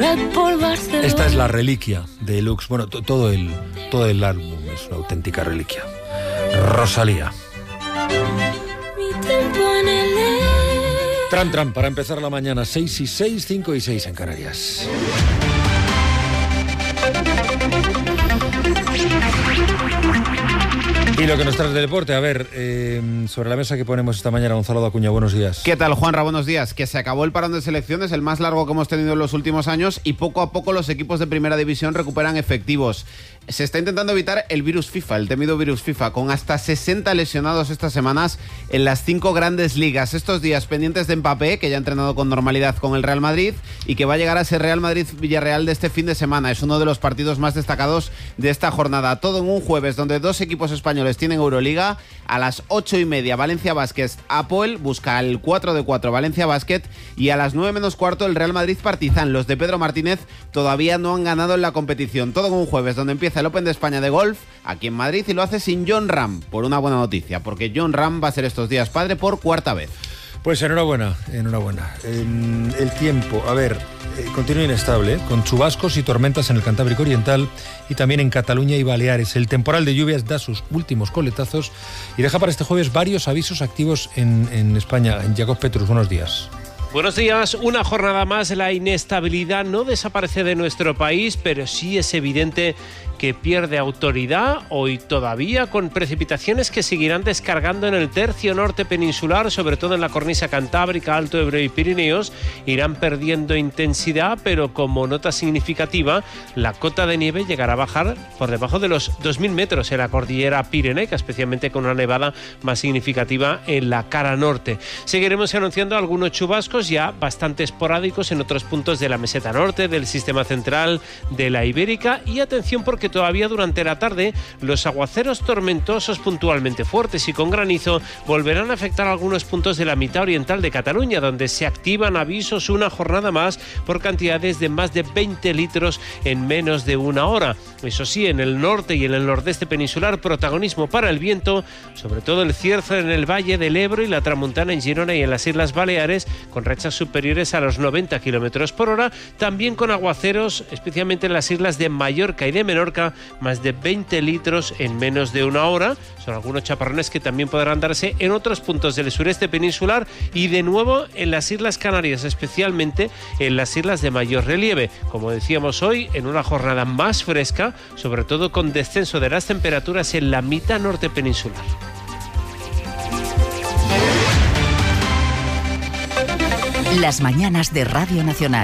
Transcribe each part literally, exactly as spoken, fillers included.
Esta es la reliquia de Lux. Bueno, t- todo el todo el álbum es una auténtica reliquia. Rosalía. Tran, tran, para empezar la mañana, seis y seis, cinco y seis en Canarias. Y lo que nos trae de deporte, a ver, eh, sobre la mesa que ponemos esta mañana, Gonzalo Dacuña, buenos días. ¿Qué tal, Juanra? Buenos días. Que se acabó el parón de selecciones, el más largo que hemos tenido en los últimos años, y poco a poco los equipos de primera división recuperan efectivos. Se está intentando evitar el virus FIFA, el temido virus FIFA, con hasta sesenta lesionados estas semanas en las cinco grandes ligas. Estos días pendientes de Mbappé, que ya ha entrenado con normalidad con el Real Madrid y que va a llegar a ese Real Madrid-Villarreal de este fin de semana. Es uno de los partidos más destacados de esta jornada. Todo en un jueves donde dos equipos españoles tienen Euroliga. A las ocho y media, Valencia Basket Apoel busca el cuatro de cuatro Valencia Basket, y a las nueve menos cuarto el Real Madrid Partizan. Los de Pedro Martínez todavía no han ganado en la competición. Todo en un jueves donde empieza el Open de España de golf aquí en Madrid, y lo hace sin Jon Rahm, por una buena noticia, porque Jon Rahm va a ser estos días padre por cuarta vez. Pues enhorabuena, enhorabuena. Eh, el tiempo, a ver, eh, continúa inestable, ¿eh? Con chubascos y tormentas en el Cantábrico Oriental y también en Cataluña y Baleares. El temporal de lluvias da sus últimos coletazos y deja para este jueves varios avisos activos en, en España. Jacob Petrus, buenos días. Buenos días. Una jornada más, la inestabilidad no desaparece de nuestro país, pero sí es evidente que pierde autoridad hoy todavía, con precipitaciones que seguirán descargando en el tercio norte peninsular, sobre todo en la cornisa cantábrica, Alto Ebro y Pirineos. Irán perdiendo intensidad, pero como nota significativa, la cota de nieve llegará a bajar por debajo de los dos mil metros en la cordillera pirenaica, especialmente con una nevada más significativa en la cara norte. Seguiremos anunciando algunos chubascos ya bastante esporádicos en otros puntos de la meseta norte, del sistema central, de la ibérica, y atención porque todavía durante la tarde los aguaceros tormentosos puntualmente fuertes y con granizo volverán a afectar algunos puntos de la mitad oriental de Cataluña, donde se activan avisos una jornada más por cantidades de más de veinte litros en menos de una hora. Eso sí, en el norte y en el nordeste peninsular, protagonismo para el viento, sobre todo el cierzo en el Valle del Ebro y la tramuntana en Girona y en las Islas Baleares, con rachas superiores a los noventa kilómetros por hora, también con aguaceros, especialmente en las islas de Mallorca y de Menorca, más de veinte litros en menos de una hora. Son algunos chaparrones que también podrán darse en otros puntos del sureste peninsular y de nuevo en las Islas Canarias, especialmente en las islas de mayor relieve. Como decíamos hoy, en una jornada más fresca, sobre todo con descenso de las temperaturas en la mitad norte peninsular. Las mañanas de Radio Nacional.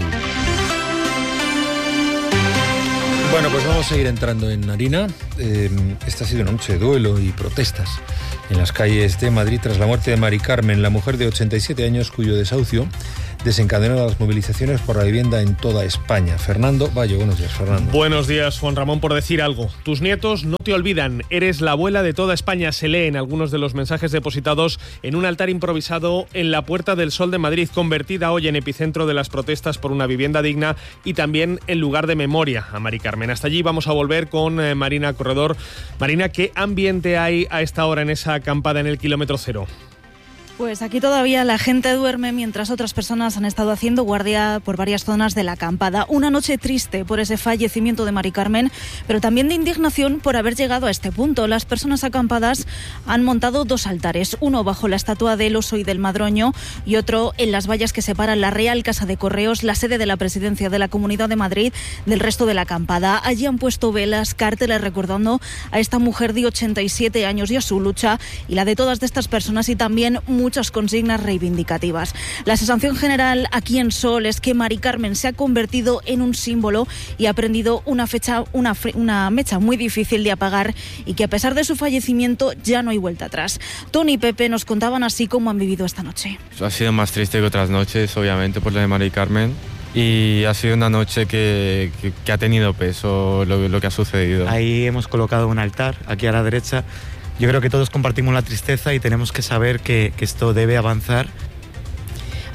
Bueno, pues vamos a ir entrando en harina. Eh, esta ha sido una noche de duelo y protestas en las calles de Madrid tras la muerte de Mari Carmen, la mujer de ochenta y siete años cuyo desahucio desencadenó las movilizaciones por la vivienda en toda España. Fernando Bayo, buenos días, Fernando. Buenos días, Juan Ramón, por decir algo. Tus nietos no te olvidan, eres la abuela de toda España, se lee en algunos de los mensajes depositados en un altar improvisado en la Puerta del Sol de Madrid, convertida hoy en epicentro de las protestas por una vivienda digna y también en lugar de memoria a Mari Carmen. Hasta allí vamos a volver con eh, Marina Corredor. Marina, ¿qué ambiente hay a esta hora en esa acampada en el kilómetro cero? Pues aquí todavía la gente duerme mientras otras personas han estado haciendo guardia por varias zonas de la acampada. Una noche triste por ese fallecimiento de Mari Carmen, pero también de indignación por haber llegado a este punto. Las personas acampadas han montado dos altares, uno bajo la estatua del Oso y del Madroño y otro en las vallas que separan la Real Casa de Correos, la sede de la Presidencia de la Comunidad de Madrid, del resto de la acampada. Allí han puesto velas, carteles recordando a esta mujer de ochenta y siete años y a su lucha y la de todas de estas personas, y también muchas consignas reivindicativas. La sensación general aquí en Sol es que Mari Carmen se ha convertido en un símbolo y ha prendido una, fecha, una, una mecha muy difícil de apagar, y que a pesar de su fallecimiento ya no hay vuelta atrás. Tony y Pepe nos contaban así cómo han vivido esta noche. Ha sido más triste que otras noches, obviamente, por la de Mari Carmen. Y ha sido una noche que, que, que ha tenido peso lo, lo que ha sucedido. Ahí hemos colocado un altar, aquí a la derecha. Yo creo que todos compartimos la tristeza y tenemos que saber que, que esto debe avanzar.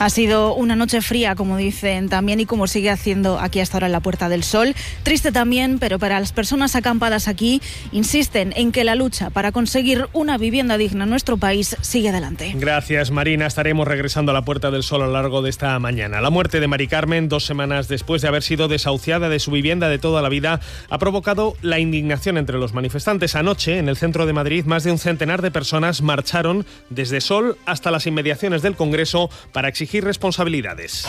Ha sido una noche fría, como dicen también, y como sigue haciendo aquí hasta ahora en la Puerta del Sol. Triste también, pero para las personas acampadas aquí, insisten en que la lucha para conseguir una vivienda digna en nuestro país sigue adelante. Gracias, Marina. Estaremos regresando a la Puerta del Sol a lo largo de esta mañana. La muerte de Mari Carmen, dos semanas después de haber sido desahuciada de su vivienda de toda la vida, ha provocado la indignación entre los manifestantes. Anoche, en el centro de Madrid, más de un centenar de personas marcharon desde Sol hasta las inmediaciones del Congreso para exigir responsabilidades.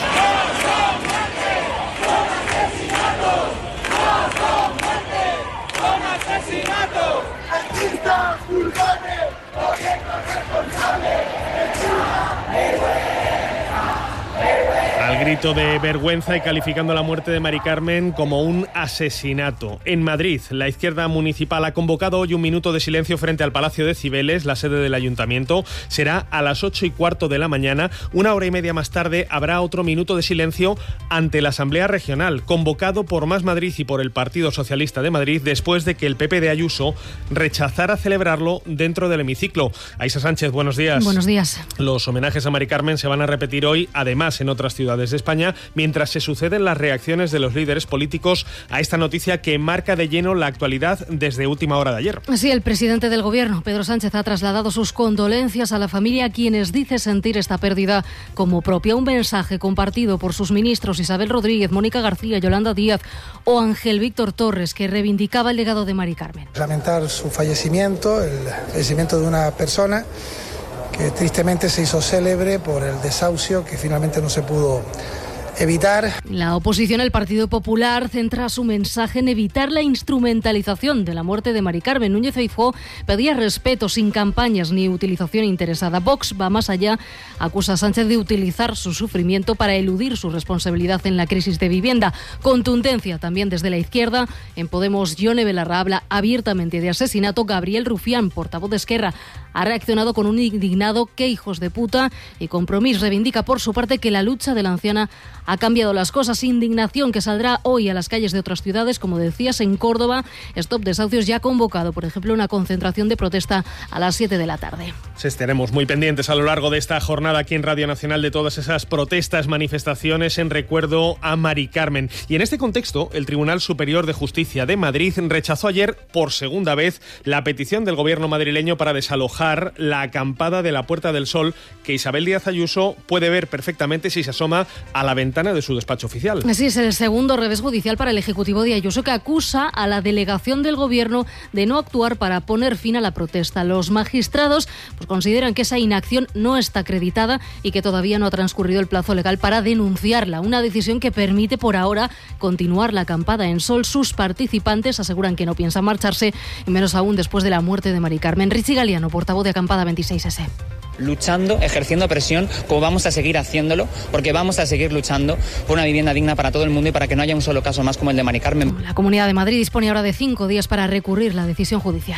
Al grito de vergüenza y calificando la muerte de Mari Carmen como un asesinato. En Madrid, la izquierda municipal ha convocado hoy un minuto de silencio frente al Palacio de Cibeles, la sede del ayuntamiento. Será a las ocho y cuarto de la mañana. Una hora y media más tarde habrá otro minuto de silencio ante la Asamblea Regional, convocado por Más Madrid y por el Partido Socialista de Madrid, después de que el P P de Ayuso rechazara celebrarlo dentro del hemiciclo. Aisa Sánchez, buenos días. Buenos días. Los homenajes a Mari Carmen se van a repetir hoy, además en otras ciudades de España, mientras se suceden las reacciones de los líderes políticos a esta noticia que marca de lleno la actualidad desde última hora de ayer. Sí, el presidente del Gobierno, Pedro Sánchez, ha trasladado sus condolencias a la familia, a quienes dice sentir esta pérdida como propia. Un mensaje compartido por sus ministros Isabel Rodríguez, Mónica García, Yolanda Díaz o Ángel Víctor Torres, que reivindicaba el legado de Mari Carmen. Lamentar su fallecimiento, el fallecimiento de una persona que tristemente se hizo célebre por el desahucio que finalmente no se pudo evitar. La oposición, el Partido Popular, centra su mensaje en evitar la instrumentalización de la muerte de Mari Carmen. Núñez Feijóo pedía respeto, sin campañas ni utilización interesada. Vox va más allá, acusa a Sánchez de utilizar su sufrimiento para eludir su responsabilidad en la crisis de vivienda. Contundencia también desde la izquierda. En Podemos, Yone Belarra habla abiertamente de asesinato. Gabriel Rufián, portavoz de Esquerra, ha reaccionado con un indignado "qué hijos de puta", y Compromís reivindica por su parte que la lucha de la anciana ha cambiado las cosas. Indignación que saldrá hoy a las calles de otras ciudades, como decías, en Córdoba. Stop Desahucios ya ha convocado, por ejemplo, una concentración de protesta a las siete de la tarde. Estaremos muy pendientes a lo largo de esta jornada aquí en Radio Nacional de todas esas protestas, manifestaciones en recuerdo a Mari Carmen. Y en este contexto, el Tribunal Superior de Justicia de Madrid rechazó ayer por segunda vez la petición del gobierno madrileño para desalojar la acampada de la Puerta del Sol, que Isabel Díaz Ayuso puede ver perfectamente si se asoma a la ventana de su despacho oficial. Así es, el segundo revés judicial para el Ejecutivo de Ayuso, que acusa a la delegación del Gobierno de no actuar para poner fin a la protesta. Los magistrados pues, consideran que esa inacción no está acreditada y que todavía no ha transcurrido el plazo legal para denunciarla. Una decisión que permite por ahora continuar la acampada en Sol. Sus participantes aseguran que no piensan marcharse, y menos aún después de la muerte de Mari Carmen. Richie Galiano, portavoz de Acampada veintiséis ese. Luchando, ejerciendo presión, como vamos a seguir haciéndolo, porque vamos a seguir luchando por una vivienda digna para todo el mundo y para que no haya un solo caso más como el de Mari Carmen. La Comunidad de Madrid dispone ahora de cinco días para recurrir la decisión judicial.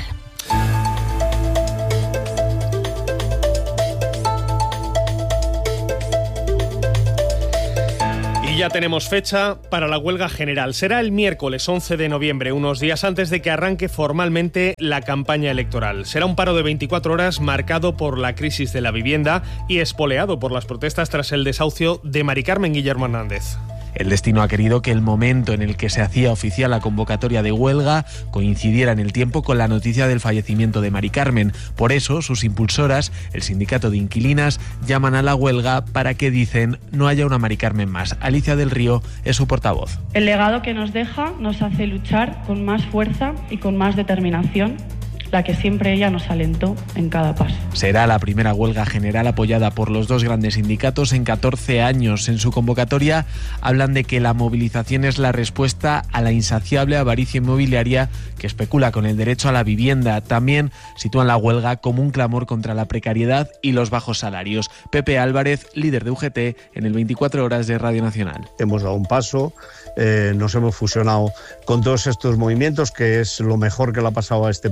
Y ya tenemos fecha para la huelga general. Será el miércoles once de noviembre, unos días antes de que arranque formalmente la campaña electoral. Será un paro de veinticuatro horas marcado por la crisis de la vivienda y espoleado por las protestas tras el desahucio de Mari Carmen. Guillermo Hernández. El destino ha querido que el momento en el que se hacía oficial la convocatoria de huelga coincidiera en el tiempo con la noticia del fallecimiento de Mari Carmen. Por eso, sus impulsoras, el sindicato de inquilinas, llaman a la huelga para que, dicen, no haya una Mari Carmen más. Alicia del Río es su portavoz. El legado que nos deja nos hace luchar con más fuerza y con más determinación, la que siempre ella nos alentó en cada paso. Será la primera huelga general apoyada por los dos grandes sindicatos en catorce años. En su convocatoria hablan de que la movilización es la respuesta a la insaciable avaricia inmobiliaria que especula con el derecho a la vivienda. También sitúan la huelga como un clamor contra la precariedad y los bajos salarios. Pepe Álvarez, líder de U G T, en el veinticuatro horas de Radio Nacional. Hemos dado un paso, eh, nos hemos fusionado con todos estos movimientos, que es lo mejor que le ha pasado a este país.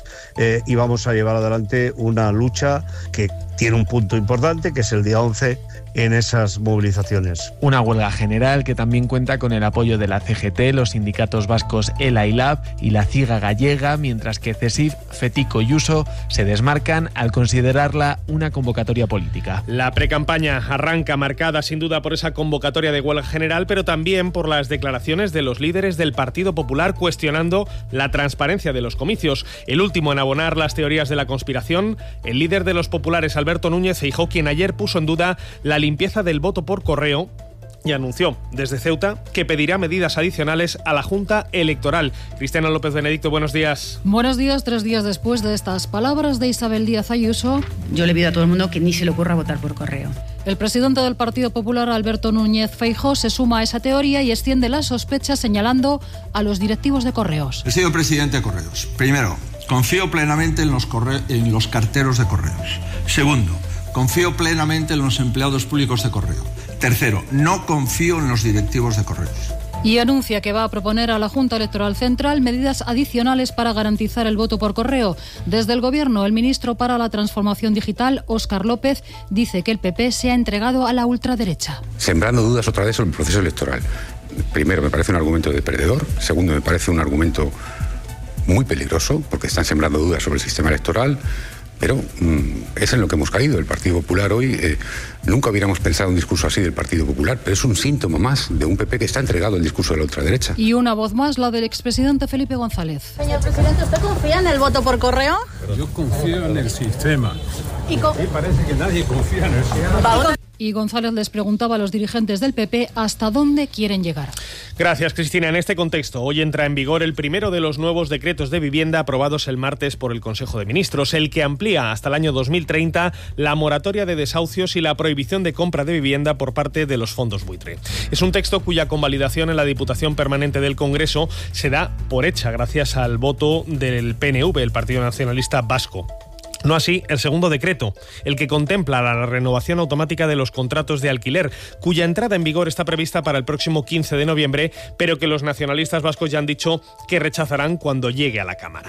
país eh, y vamos a llevar adelante una lucha que tiene un punto importante, que es el día once, en esas movilizaciones. Una huelga general que también cuenta con el apoyo de la C G T, los sindicatos vascos ELA y LAB y la CIGA gallega, mientras que CESIF, FETICO y USO se desmarcan al considerarla una convocatoria política. La precampaña arranca marcada sin duda por esa convocatoria de huelga general, pero también por las declaraciones de los líderes del Partido Popular cuestionando la transparencia de los comicios. El último en abonar las teorías de la conspiración, el líder de los populares, Alberto Núñez Feijóo, quien ayer puso en duda la limpieza del voto por correo y anunció desde Ceuta que pedirá medidas adicionales a la Junta Electoral. Cristina López Benedicto, buenos días. Buenos días. Tres días después de estas palabras de Isabel Díaz Ayuso, yo le pido a todo el mundo que ni se le ocurra votar por correo. El presidente del Partido Popular, Alberto Núñez Feijóo, se suma a esa teoría y extiende las sospechas señalando a los directivos de Correos. He sido presidente de Correos. Primero, confío plenamente en los, corre- en los carteros de Correos. Segundo, confío plenamente en los empleados públicos de Correo. Tercero, no confío en los directivos de Correos. Y anuncia que va a proponer a la Junta Electoral Central medidas adicionales para garantizar el voto por correo. Desde el Gobierno, el ministro para la Transformación Digital, Óscar López, dice que el P P se ha entregado a la ultraderecha. Sembrando dudas otra vez sobre el proceso electoral. Primero, me parece un argumento de perdedor. Segundo, me parece un argumento muy peligroso, porque están sembrando dudas sobre el sistema electoral. Pero mmm, es en lo que hemos caído. El Partido Popular hoy, eh, nunca hubiéramos pensado un discurso así del Partido Popular, pero es un síntoma más de un P P que está entregado al discurso de la ultraderecha. Y una voz más, la del expresidente Felipe González. Señor presidente, ¿usted confía en el voto por correo? Yo confío en el sistema. Y con... me parece que nadie confía en el sistema. Y González les preguntaba a los dirigentes del P P hasta dónde quieren llegar. Gracias, Cristina. En este contexto, hoy entra en vigor el primero de los nuevos decretos de vivienda aprobados el martes por el Consejo de Ministros, el que amplía hasta el año dos mil treinta la moratoria de desahucios y la prohibición de compra de vivienda por parte de los fondos buitre. Es un texto cuya convalidación en la Diputación Permanente del Congreso se da por hecha gracias al voto del P N V, el Partido Nacionalista Vasco. No así el segundo decreto, el que contempla la renovación automática de los contratos de alquiler, cuya entrada en vigor está prevista para el próximo quince de noviembre, pero que los nacionalistas vascos ya han dicho que rechazarán cuando llegue a la Cámara.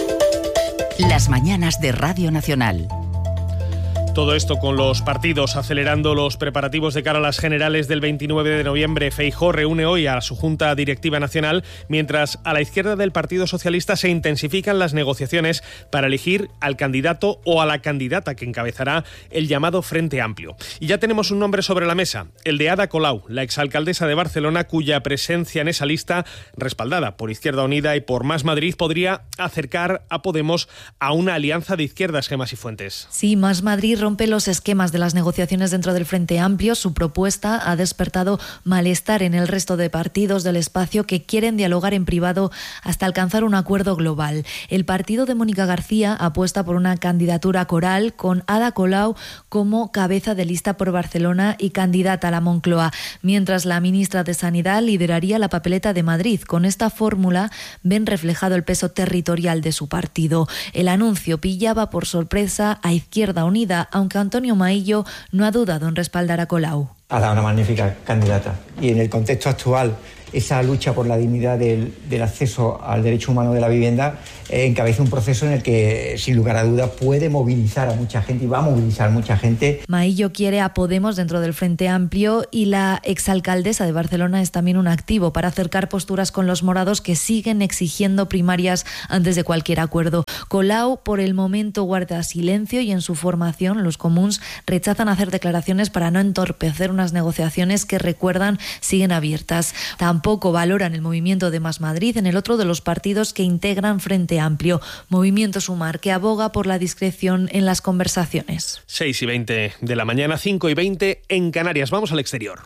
Las mañanas de Radio Nacional. Todo esto con los partidos acelerando los preparativos de cara a las generales del veintinueve de noviembre. Feijóo reúne hoy a su Junta Directiva Nacional, mientras a la izquierda del Partido Socialista se intensifican las negociaciones para elegir al candidato o a la candidata que encabezará el llamado Frente Amplio. Y ya tenemos un nombre sobre la mesa, el de Ada Colau, la exalcaldesa de Barcelona, cuya presencia en esa lista, respaldada por Izquierda Unida y por Más Madrid, podría acercar a Podemos a una alianza de izquierdas. Gemma Sifuentes. Sí, Más Madrid rompe los esquemas de las negociaciones dentro del Frente Amplio. Su propuesta ha despertado malestar en el resto de partidos del espacio que quieren dialogar en privado hasta alcanzar un acuerdo global. El partido de Mónica García apuesta por una candidatura coral con Ada Colau como cabeza de lista por Barcelona y candidata a la Moncloa, mientras la ministra de Sanidad lideraría la papeleta de Madrid. Con esta fórmula ven reflejado el peso territorial de su partido. El anuncio pillaba por sorpresa a Izquierda Unida, aunque Antonio Maillo no ha dudado en respaldar a Colau. Ada, una magnífica candidata. Y en el contexto actual, esa lucha por la dignidad del, del acceso al derecho humano de la vivienda eh, encabeza un proceso en el que, sin lugar a dudas, puede movilizar a mucha gente y va a movilizar a mucha gente. Maillo quiere a Podemos dentro del Frente Amplio y la exalcaldesa de Barcelona es también un activo para acercar posturas con los morados, que siguen exigiendo primarias antes de cualquier acuerdo. Colau, por el momento, guarda silencio y en su formación los comuns rechazan hacer declaraciones para no entorpecer unas negociaciones que, recuerdan, siguen abiertas. Tampoco valoran el movimiento de Más Madrid, en el otro de los partidos que integran Frente Amplio, Movimiento Sumar, que aboga por la discreción en las conversaciones. seis y veinte de la mañana, cinco y veinte en Canarias. Vamos al exterior.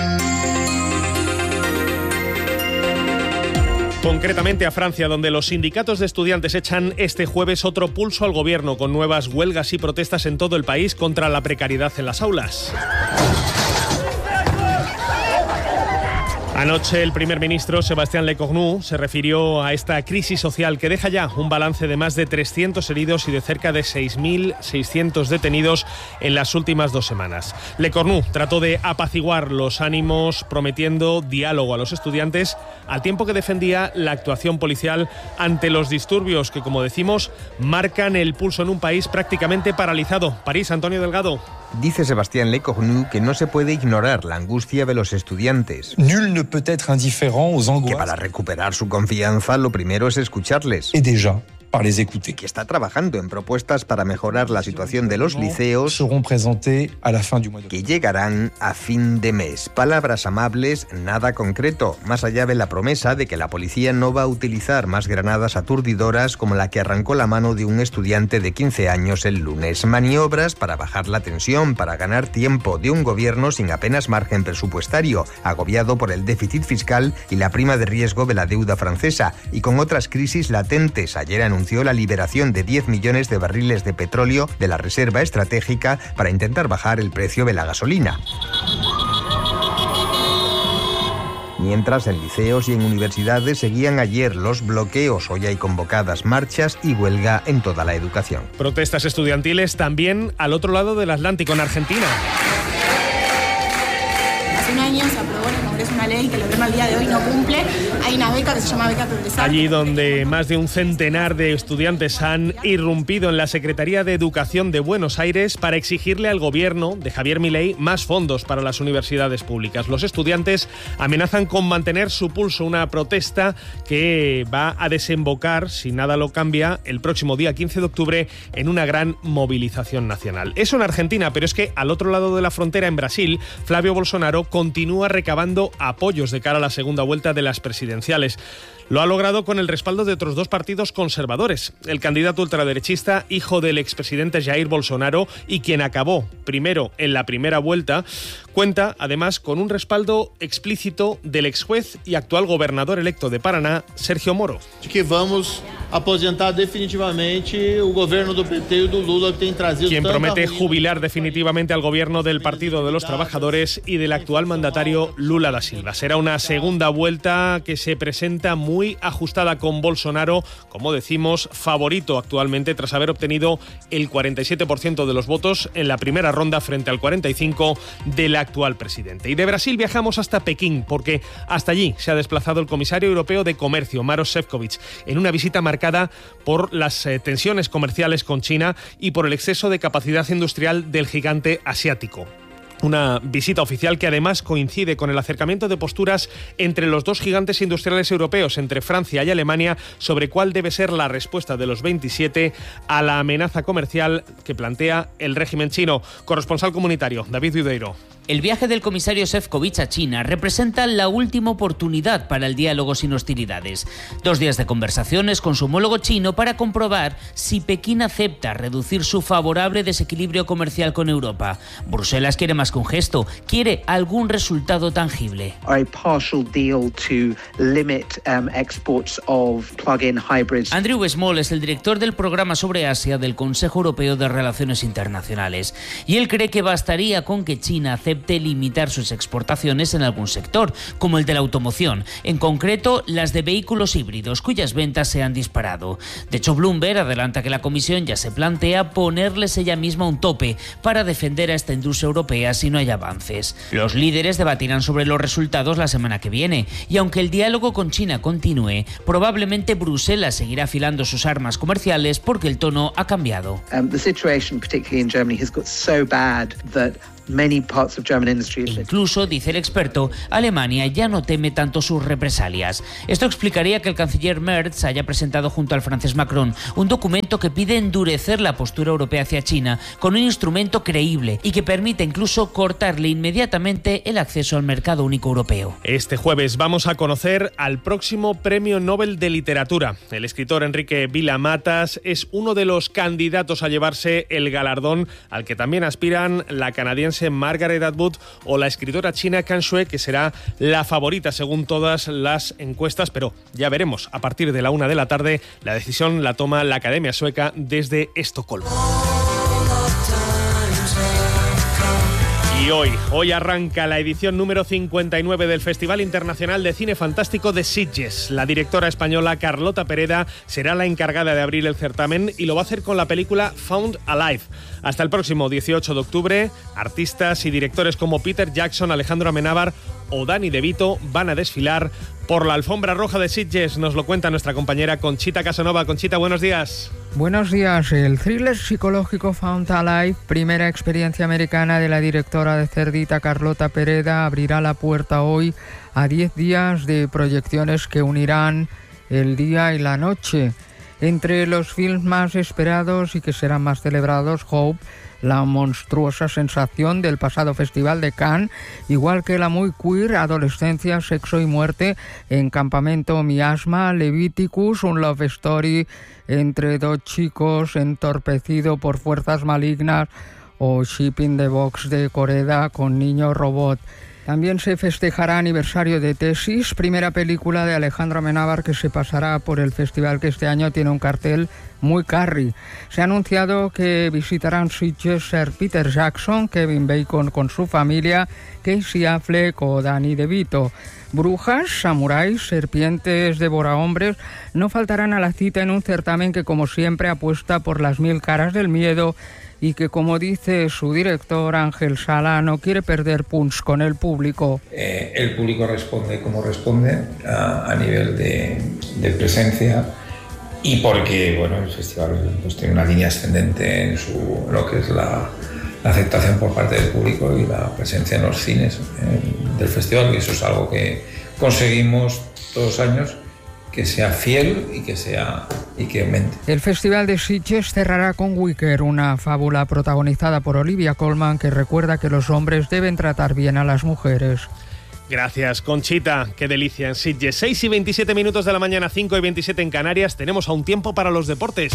Concretamente a Francia, donde los sindicatos de estudiantes echan este jueves otro pulso al gobierno, con nuevas huelgas y protestas en todo el país contra la precariedad en las aulas. Anoche el primer ministro Sébastien Lecornu se refirió a esta crisis social que deja ya un balance de más de trescientos heridos y de cerca de seis mil seiscientos detenidos en las últimas dos semanas. Lecornu trató de apaciguar los ánimos prometiendo diálogo a los estudiantes al tiempo que defendía la actuación policial ante los disturbios que, como decimos, marcan el pulso en un país prácticamente paralizado. París, Antonio Delgado. Dice Sébastien Lecornu que no se puede ignorar la angustia de los estudiantes. Nul ne peut être indifférent aux angoisses. Que para recuperar su confianza lo primero es escucharles. Et déjà, par les écouter. Que está trabajando en propuestas para mejorar la situación de los liceos. Seront présentées à la fin du mois de... Que llegarán a fin de mes. Palabras amables, nada concreto, más allá de la promesa de que la policía no va a utilizar más granadas aturdidoras como la que arrancó la mano de un estudiante de quince años el lunes. Maniobras para bajar la tensión, para ganar tiempo de un gobierno sin apenas margen presupuestario, agobiado por el déficit fiscal y la prima de riesgo de la deuda francesa, y con otras crisis latentes. Ayer anunció la liberación de diez millones de barriles de petróleo de la reserva estratégica para intentar bajar el precio de la gasolina. Mientras en liceos y en universidades seguían ayer los bloqueos, hoy hay convocadas marchas y huelga en toda la educación. Protestas estudiantiles también al otro lado del Atlántico, en Argentina. Hace un año se aprobó en el Congreso una ley que el gobierno al día de hoy no cumple. Hay una beca que se llama Beca Progresar. Allí donde más de un centenar de estudiantes han irrumpido en la Secretaría de Educación de Buenos Aires para exigirle al gobierno de Javier Milei más fondos para las universidades públicas. Los estudiantes amenazan con mantener su pulso, una protesta que va a desembocar, si nada lo cambia, el próximo día quince de octubre en una gran movilización nacional. Eso en Argentina, pero es que al otro lado de la frontera, en Brasil, Flavio Bolsonaro continúa recabando apoyos de cara a la segunda vuelta de las presidenciales. Lo ha logrado con el respaldo de otros dos partidos conservadores. El candidato ultraderechista, hijo del expresidente Jair Bolsonaro y quien acabó primero en la primera vuelta, cuenta además con un respaldo explícito del exjuez y actual gobernador electo de Paraná, Sergio Moro. Que vamos a aposentar definitivamente el gobierno del P T y del Lula, que tiene trazido quien promete jubilar definitivamente al gobierno del Partido de los Trabajadores y del actual mandatario Lula da Silva. Será una segunda vuelta que se presenta muy muy ajustada con Bolsonaro, como decimos, favorito actualmente tras haber obtenido el cuarenta y siete por ciento de los votos en la primera ronda frente al cuarenta y cinco por ciento del actual presidente. Y de Brasil viajamos hasta Pekín, porque hasta allí se ha desplazado el comisario europeo de Comercio, Maroš Šefčovič, en una visita marcada por las eh, tensiones comerciales con China y por el exceso de capacidad industrial del gigante asiático. Una visita oficial que además coincide con el acercamiento de posturas entre los dos gigantes industriales europeos, entre Francia y Alemania, sobre cuál debe ser la respuesta de los veintisiete a la amenaza comercial que plantea el régimen chino. Corresponsal comunitario, David Viudeiro. El viaje del comisario Šefčovič a China representa la última oportunidad para el diálogo sin hostilidades. Dos días de conversaciones con su homólogo chino para comprobar si Pekín acepta reducir su favorable desequilibrio comercial con Europa. Bruselas quiere más que un gesto, quiere algún resultado tangible. A partial deal to limit um, exports of plug-in hybrids. Andrew Small es el director del programa sobre Asia del Consejo Europeo de Relaciones Internacionales y él cree que bastaría con que China acepte limitar sus exportaciones en algún sector, como el de la automoción, en concreto las de vehículos híbridos, cuyas ventas se han disparado. De hecho, Bloomberg adelanta que la Comisión ya se plantea ponerles ella misma un tope para defender a esta industria europea si no hay avances. Los líderes debatirán sobre los resultados la semana que viene, y aunque el diálogo con China continúe, probablemente Bruselas seguirá afilando sus armas comerciales porque el tono ha cambiado. Um, the situation, particularly in Germany, has got so bad that Many parts of German industry. Incluso, dice el experto, Alemania ya no teme tanto sus represalias. Esto explicaría que el canciller Merz haya presentado junto al francés Macron un documento que pide endurecer la postura europea hacia China con un instrumento creíble y que permite incluso cortarle inmediatamente el acceso al mercado único europeo. Este jueves vamos a conocer al próximo Premio Nobel de Literatura. El escritor Enrique Vila-Matas es uno de los candidatos a llevarse el galardón, al que también aspiran la canadiense Margaret Atwood o la escritora china Kan Shui, que será la favorita según todas las encuestas, pero ya veremos. A partir de la una de la tarde la decisión la toma la Academia Sueca desde Estocolmo. Y hoy, hoy arranca la edición número cincuenta y nueve del Festival Internacional de Cine Fantástico de Sitges. La directora española Carlota Pereda será la encargada de abrir el certamen y lo va a hacer con la película Found Alive. Hasta el próximo dieciocho de octubre, artistas y directores como Peter Jackson, Alejandro Amenábar o Danny DeVito van a desfilar por la alfombra roja de Sitges. Nos lo cuenta nuestra compañera Conchita Casanova. Conchita, buenos días. Buenos días. El thriller psicológico Found Alive, primera experiencia americana de la directora de Cerdita Carlota Pereda, abrirá la puerta hoy a diez días de proyecciones que unirán el día y la noche. Entre los films más esperados y que serán más celebrados, Hope, la monstruosa sensación del pasado Festival de Cannes, igual que la muy queer Adolescencia, Sexo y Muerte en Campamento Miasma, Leviticus, un love story entre dos chicos entorpecido por fuerzas malignas, o Shipping the Box de Coreda con Niño Robot. También se festejará aniversario de Tesis, primera película de Alejandro Amenábar que se pasará por el festival, que este año tiene un cartel muy curry. Se ha anunciado que visitarán Sitges Sir Peter Jackson, Kevin Bacon con su familia, Casey Affleck o Danny DeVito. Brujas, samuráis, serpientes, devorahombres no faltarán a la cita en un certamen que, como siempre, apuesta por las mil caras del miedo y que, como dice su director Ángel Sala, no quiere perder punch con el público. Eh, el público responde como responde a, a nivel de, de presencia, y porque bueno, el festival pues, tiene una línea ascendente en su, lo que es la, la aceptación por parte del público y la presencia en los cines eh, del festival, y eso es algo que conseguimos todos los años, que sea fiel y que sea y que aumente. El Festival de Sitges cerrará con Wicker, una fábula protagonizada por Olivia Colman que recuerda que los hombres deben tratar bien a las mujeres. Gracias, Conchita. Qué delicia en Sitges. seis y veintisiete minutos de la mañana, cinco y veintisiete en Canarias. Tenemos aún tiempo para los deportes.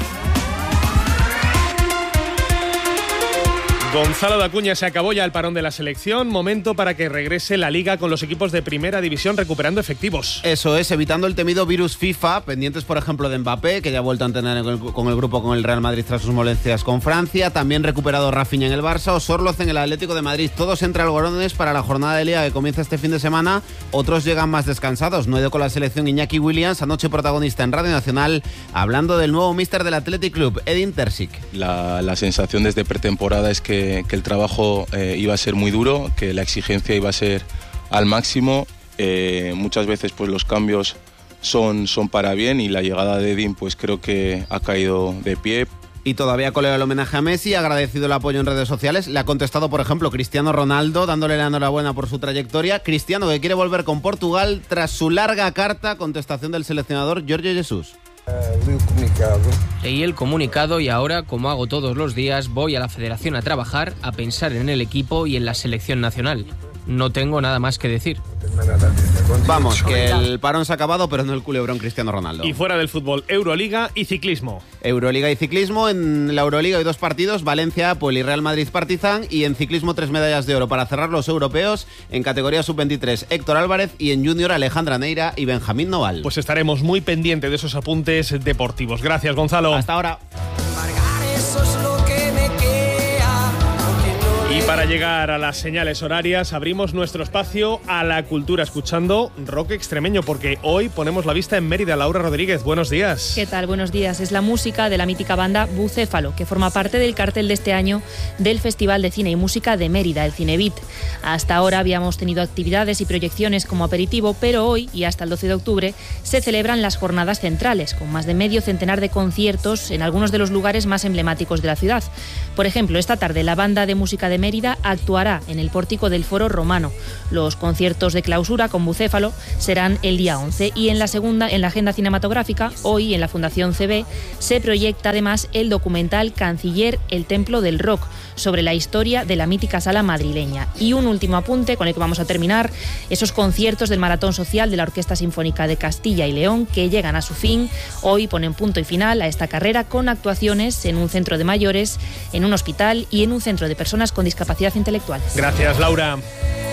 Gonzalo de Acuña, se acabó ya el parón de la selección. Momento para que regrese la Liga con los equipos de Primera División recuperando efectivos. Eso es, evitando el temido virus FIFA, pendientes por ejemplo de Mbappé, que ya ha vuelto a entrenar con el grupo con el Real Madrid tras sus molestias con Francia. También recuperado Rafinha en el Barça o Sorloz en el Atlético de Madrid. Todos entre algodones para la jornada de Liga que comienza este fin de semana. Otros llegan más descansados. No ha ido con la selección Iñaki Williams, anoche protagonista en Radio Nacional, hablando del nuevo míster del Athletic Club, Edin Terzic. La, la sensación desde pretemporada es que que el trabajo eh, iba a ser muy duro, que la exigencia iba a ser al máximo. Eh, muchas veces pues los cambios son, son para bien, y la llegada de Edin pues creo que ha caído de pie. Y todavía colea el homenaje a Messi, ha agradecido el apoyo en redes sociales. Le ha contestado, por ejemplo, Cristiano Ronaldo, dándole la enhorabuena por su trayectoria. Cristiano, que quiere volver con Portugal tras su larga carta, contestación del seleccionador Jorge Jesús. Leí el comunicado y ahora, como hago todos los días, voy a la federación a trabajar, a pensar en el equipo y en la selección nacional. No tengo nada más que decir. Vamos, que el parón se ha acabado, pero no el culebrón Cristiano Ronaldo. Y fuera del fútbol, Euroliga y ciclismo. Euroliga y ciclismo. En la Euroliga hay dos partidos, Valencia, Apple y Real Madrid Partizan. Y en ciclismo tres medallas de oro para cerrar los europeos. En categoría sub veintitrés, Héctor Álvarez. Y en junior, Alejandra Neira y Benjamín Noval. Pues estaremos muy pendientes de esos apuntes deportivos. Gracias, Gonzalo. Hasta ahora. Y para llegar a las señales horarias, abrimos nuestro espacio a la cultura escuchando rock extremeño, porque hoy ponemos la vista en Mérida. Laura Rodríguez, buenos días. ¿Qué tal? Buenos días. Es la música de la mítica banda Bucéfalo, que forma parte del cartel de este año del Festival de Cine y Música de Mérida, el Cinebit. Hasta ahora habíamos tenido actividades y proyecciones como aperitivo, pero hoy y hasta el doce de octubre se celebran las jornadas centrales, con más de medio centenar de conciertos en algunos de los lugares más emblemáticos de la ciudad. Por ejemplo, esta tarde la banda de música de Mérida actuará en el pórtico del Foro Romano. Los conciertos de clausura con Bucéfalo serán el día once, y en la segunda, en la agenda cinematográfica, hoy en la Fundación C B se proyecta además el documental Canciller, el Templo del Rock, sobre la historia de la mítica sala madrileña. Y un último apunte con el que vamos a terminar: esos conciertos del Maratón Social de la Orquesta Sinfónica de Castilla y León, que llegan a su fin. Hoy ponen punto y final a esta carrera con actuaciones en un centro de mayores, en un hospital y en un centro de personas con discapacidad intelectual. Gracias, Laura.